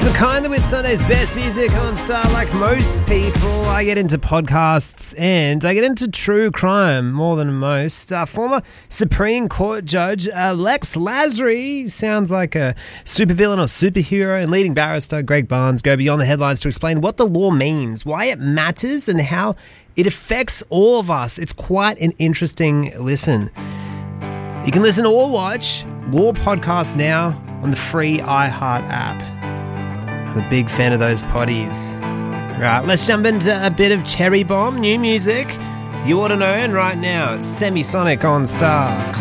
Kinda with Sunday's best music on Star. Like most people, I get into podcasts and I get into true crime more than most. Former Supreme Court Judge Lex Lasry sounds like a supervillain or superhero, and leading barrister Greg Barnes go beyond the headlines to explain what the law means, why it matters, and how it affects all of us. It's quite an interesting listen. You can listen or watch Law Podcast now on the free iHeart app. I'm a big fan of those potties. Right, let's jump into a bit of Cherry Bomb, new music you ought to know, and right now it's Semisonic on Star.